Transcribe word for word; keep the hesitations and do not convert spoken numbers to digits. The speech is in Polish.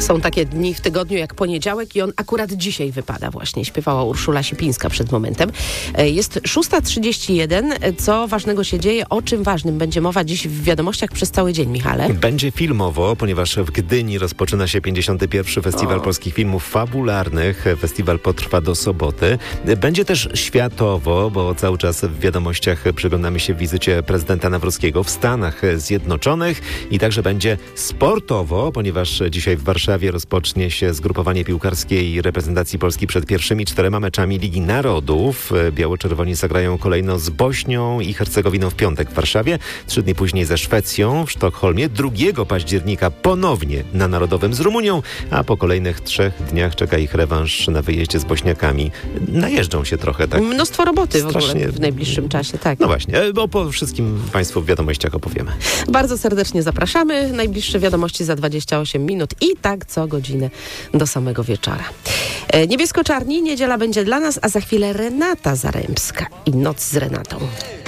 Są takie dni w tygodniu jak poniedziałek i on akurat dzisiaj wypada właśnie. Śpiewała Urszula Sipińska przed momentem. Jest szósta trzydzieści jeden. Co ważnego się dzieje? O czym ważnym będzie mowa dziś w wiadomościach przez cały dzień, Michale? Będzie filmowo, ponieważ w Gdyni rozpoczyna się pięćdziesiąty pierwszy Festiwal o. Polskich Filmów Fabularnych. Festiwal potrwa do soboty. Będzie też światowo, bo cały czas w wiadomościach przyglądamy się wizycie prezydenta Nawrockiego w Stanach Zjednoczonych i także będzie sportowo, ponieważ dzisiaj w Warszawie rozpocznie się zgrupowanie piłkarskiej reprezentacji Polski przed pierwszymi czterema meczami Ligi Narodów. Biało-czerwoni zagrają kolejno z Bośnią i Hercegowiną w piątek w Warszawie, trzy dni później ze Szwecją w Sztokholmie, drugiego października ponownie na Narodowym z Rumunią, a po kolejnych trzech dniach czeka ich rewanż na wyjeździe z Bośniakami. Najeżdżą się trochę, tak? Mnóstwo roboty Strasznie... w ogóle w najbliższym czasie, tak. No właśnie, bo po wszystkim Państwu w wiadomościach opowiemy. Bardzo serdecznie zapraszamy. Najbliższe wiadomości za dwadzieścia osiem minut i tak co godzinę do samego wieczora. E, Niebiesko-czarni, niedziela będzie dla nas, a za chwilę Renata Zaremska i Noc z Renatą.